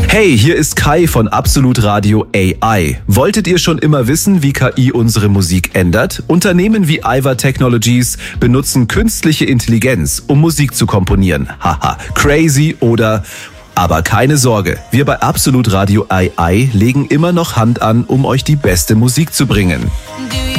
Hey, hier ist Kai von Absolut Radio AI. Wolltet ihr schon immer wissen, wie KI unsere Musik ändert? Unternehmen wie Iva Technologies benutzen künstliche Intelligenz, um Musik zu komponieren. Haha, crazy oder... Aber keine Sorge, wir bei Absolut Radio AI legen immer noch Hand an, um euch die beste Musik zu bringen.